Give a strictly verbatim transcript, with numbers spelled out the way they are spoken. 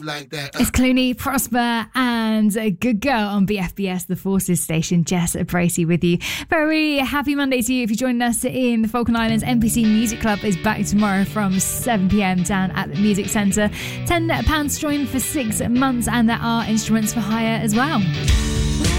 like that. It's Clooney, Prosper, and a Good Girl on B F B S, the Forces station. Jess Bracey with you. Very happy Monday to you if you're joining us in the Falkland Islands. N B C Music Club is back tomorrow from seven p.m. down at the Music Centre. ten pounds to join for six months, and there are instruments for hire as well.